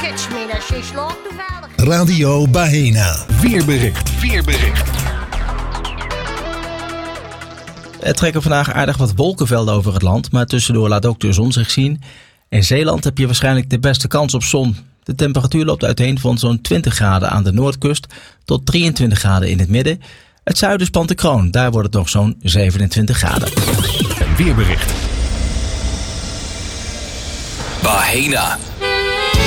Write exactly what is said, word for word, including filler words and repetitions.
Spitsmiddag, ze slaapt toevallig. Radio Bahena. Weerbericht. Weerbericht. Er trekken vandaag aardig wat wolkenvelden over het land, maar tussendoor laat ook de zon zich zien. In Zeeland heb je waarschijnlijk de beste kans op zon. De temperatuur loopt uiteen van zo'n twintig graden aan de noordkust tot drieëntwintig graden in het midden. Het zuiden spant de kroon, daar wordt het nog zo'n zevenentwintig graden. Weerbericht. Bahena.